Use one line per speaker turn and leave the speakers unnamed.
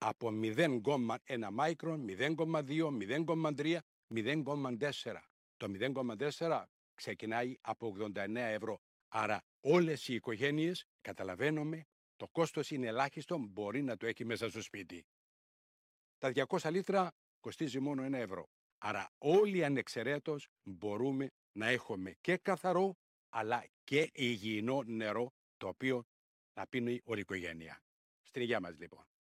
από 0,1 μάικρον, 0,2, 0,3, 0,4. Το 0,4 ξεκινάει από 89 ευρώ. Άρα όλες οι οικογένειες, καταλαβαίνουμε, το κόστος είναι ελάχιστο, μπορεί να το έχει μέσα στο σπίτι. Τα 200 λίτρα κοστίζει μόνο 1 ευρώ. Άρα όλοι ανεξαιρέτως μπορούμε να έχουμε και καθαρό, αλλά και υγιεινό νερό, το οποίο να πίνει όλη η οικογένεια. Στην υγεία μας λοιπόν.